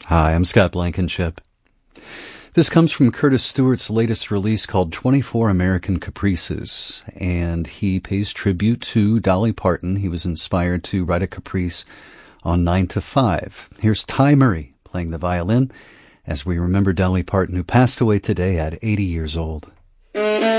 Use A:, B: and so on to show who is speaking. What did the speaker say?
A: Hi, I'm Scott Blankenship. This comes from Curtis Stewart's latest release called 24 American Caprices, and he pays tribute to Dolly Parton. He was inspired to write a caprice on 9 to 5. Here's Ty Murray playing the violin as we remember Dolly Parton, who passed away today at 80 years old.